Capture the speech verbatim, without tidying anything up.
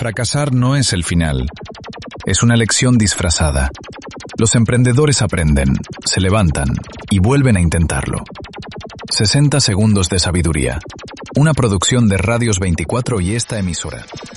Fracasar no es el final. Es una lección disfrazada. Los emprendedores aprenden, se levantan y vuelven a intentarlo. sesenta segundos de sabiduría. Una producción de Radios veinticuatro y esta emisora.